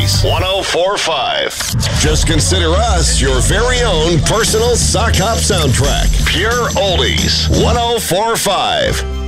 Oldies 1045. Just consider us your very own personal sock hop soundtrack. Pure Oldies 1045.